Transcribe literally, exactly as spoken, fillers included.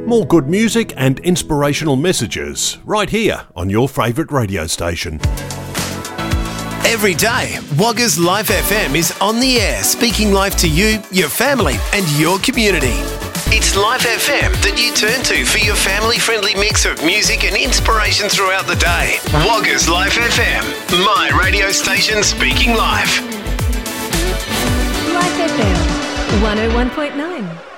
More good music and inspirational messages right here on your favourite radio station. Every day, Wagga's Life F M is on the air, speaking life to you, your family and your community. It's Life F M that you turn to for your family-friendly mix of music and inspiration throughout the day. Wagga's Life F M, my radio station speaking life. Life F M, one oh one point nine.